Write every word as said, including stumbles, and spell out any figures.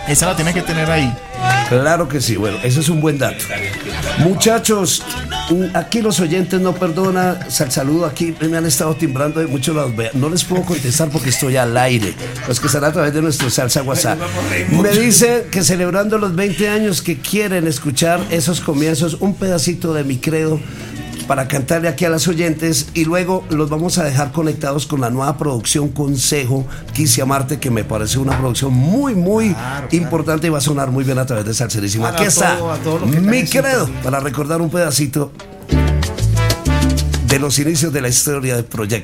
esa la tiene que tener ahí. Claro que sí, bueno, eso es un buen dato. Muchachos, aquí los oyentes no perdonan. Sal saludo aquí, me han estado timbrando de muchos lados. No les puedo contestar porque estoy al aire. Los que están a través de nuestro Salsa WhatsApp. Me dicen que celebrando los veinte años que quieren escuchar esos comienzos, un pedacito de mi credo para cantarle aquí a las oyentes, y luego los vamos a dejar conectados con la nueva producción Consejo, Quise Amarte, que me parece una producción muy muy claro, importante claro. Y va a sonar muy bien a través de Salserísima. Aquí está mi credo para recordar un pedacito de los inicios de la historia del proyecto.